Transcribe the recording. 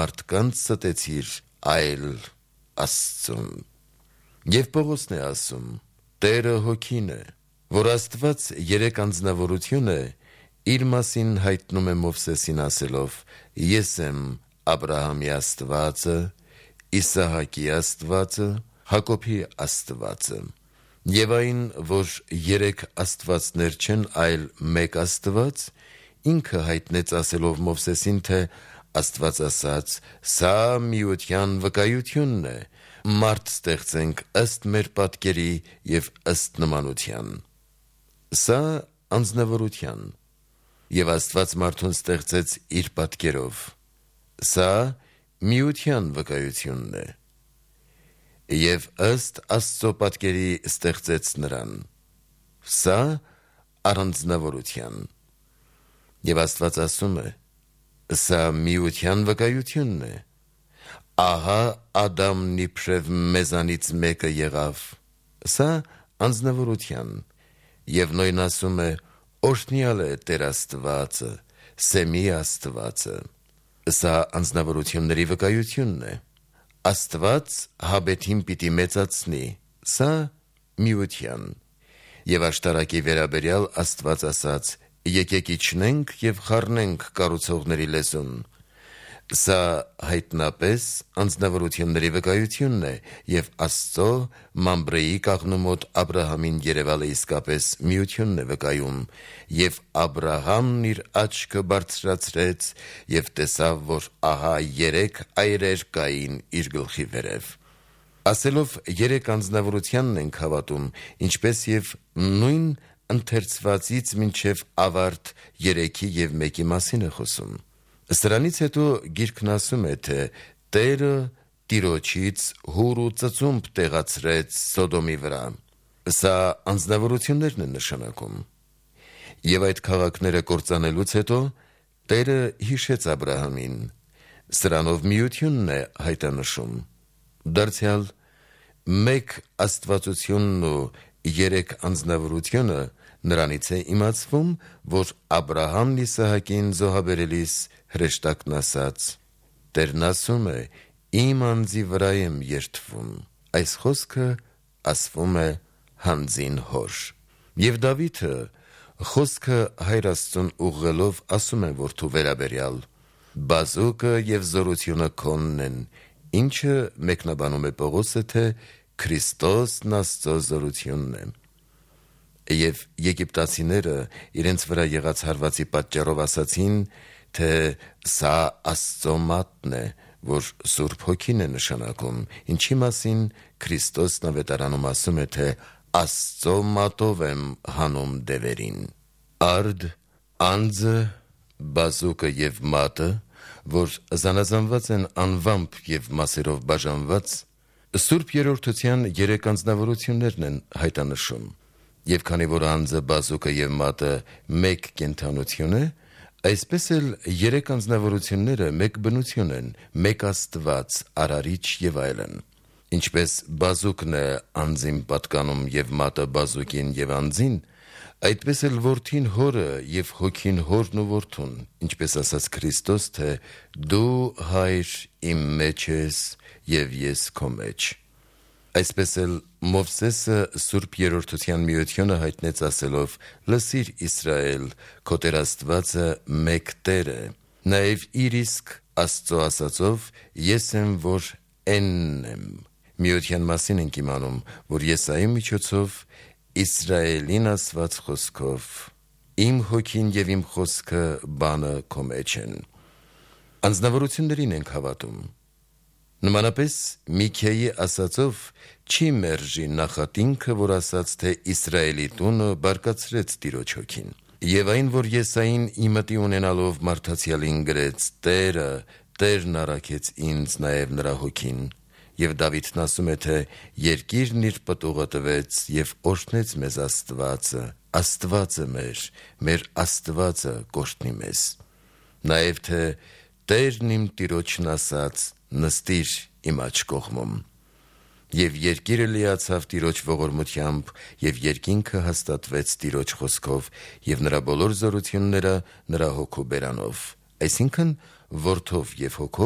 մարդկանց ստեցիր այլ Աստծուն։ Եվ Պողոսն է ասում. Տերը հոգին է, որ Աստված երեք անձնավորություն է, իր մասին հայտնում է Մովսեսին ասելով. Ես եմ Աբրահամի Աստվածը, Իսահակի Աստվածը, Հակոբի Աստվածը։ Եվ այն, որ երեք աստվածներ չեն, այլ մեկ Աստված, ինքը հայտնեց ասելով Մովսեսին, թե Աստված ասաց. սա միության վկայությունն է, մարդ ստեղծենք ըստ մեր պատկերի և ըստ նմանության։ Սա անձնավորության, և Աստված մարդուն ստեղծեց իր պատկերով։ Սա միության վկայությունն է, և ըստ Աստծո պատկերի ստեղծեց նրան։ Սա առանձնավորության։ Եվ Աստված ասում է. սա միության վկայությունն է։ Ահա Ադամն իբրև մեզանից մեկը եղավ։ Սա անձնավորության։ Եվ նույն ասում է. օրհնյալ է Տեր Աստվածը, Սեմի Աստվածը։ Սա անձնավորությունների վկայությունն է։ Աստված Հաբեթին պիտի մեծացնի։ Սա միության։ Եվ աշտարակի վերաբերյալ Աստված ասաց. եկեք իջնենք և խառնենք կառուցողների լեզուն։ Սա հայտնապես անձնավորությունների վկայությունն է, և Աստծո Մամբրեի կաղնու մոտ Աբրահամին երևալը իսկապես միությունն է վկայում։ Եվ Աբրահամն իր աչքը բարձրացրեց և տեսավ, որ ահա երեք այրեր կային իր գլխի վերև։ Ասելով երեք անձնավորությանն ենք հավատում, ինչպես և նույն ընթերցվածից մինչև ավարտ երեքի և մեկի մասին է խոսում։ Սրանից հետո գիրքն ասում է, թե Տերը Տիրոջից հուր ու ծծումբ տեղացրեց Սոդոմի վրա։ Սա անձնավորություններն են նշանակում։ Եվ այդ քաղաքները կործանելուց հետո Տերը հիշեց Աբրահամին։ Սրանով միությունն է հայտանշում։ Դարձյալ մեկ աստվածությունն ու երեք անձնավորությունը նրանից է իմացվում, որ Աբրահամն Իսահակին զոհաբերելիս հրեշտակն ասաց. Տերն ասում է. իմ անձի վրա եմ երդվում։ Այս խոսքը ասվում է հանձին հոր։ Եվ Դավիթը խոսքը Հայր Աստծուն ուղղելով ասում է որդու վերաբերյալ. բազուկը և զորությունը քոնն են, ինչը մեկնաբանում է Պողոսը, թե Քրիստոսն Աստծո զորությունն է։ Եվ եգիպտացիները իրենց վրա եղած հարվածի պատճառով ասացին, թե սա Աստծո մատն է, որ Սուրբ Հոգին է նշանակում, ինչի մասին Քրիստոսն ավետարանում ասում է, թե Աստծո մատով եմ հանում դևերին։ Արդ, անձը, բազուկը և մատը, որ զանազանված են անվամբ և մասերով բաժանված, Սուրբ Երրորդության երեք անձնավորություններն են հայտանշում։ Եվ քանի որ անձը, բազուկը և մատը մեկ կենդանություն է, այսպես էլ երեք անձնավորությունները մեկ բնություն են, մեկ Աստված, Արարիչ և այլն։ Ինչպես բազուկն է անձին պատկանում և մատը բազուկին և անձին, այդպես էլ որդին հորը և հոգին հորն ու որդուն, ինչպես ասաց Քրիստոս, թե դու Հայր իմ մեջ ես և ես քո մեջ։ Այսպես էլ Մովսեսը Սուրբ Երրորդության միությունը հայտնեց ասելով. լսիր Իսրայել, քո Տեր Աստվածը մեկ Տեր է, նաև իր իսկ Աստծո ասածով ես եմ, որ Էնն եմ։ Միության մասին ենք իմանում, որ Եսայի միջոցով Իսրայելին ասված խոսքով. իմ հոգին և իմ խոսքը բանը քո մեջ են։ Անձնավորություններին ենք հավատում։ Նմանապես Միքեի ասածով չի մերժի նախատինքը, որ ասաց, թե Իսրայելի տունը բարկացրեց Տիրոջ հոգին։ Եվ այն, որ Եսային իմտի ունենալով մարդացյալին գրեց. Տերը, Տերն առաքեց ինձ նաև նրա հոգին։ Եվ Դավիթն ասում է, թե երկիրն իր պտուղը տվեց և օրհնեց մեզ Աստվածը, Աստվածը մեր Աստվածը կօրհնի մեզ։ Նաև թե Տերն իմ Տիրոջն ասաց. նստիր իմ աջ կողմում։ Եվ երկիրը լիացավ Տիրոջ ողորմությամբ, և երկինքը հաստատվեց Տիրոջ խոսքով, և նրա բոլոր զորությունները նրա հոգու բերանով, այսինքն որդով և հոգով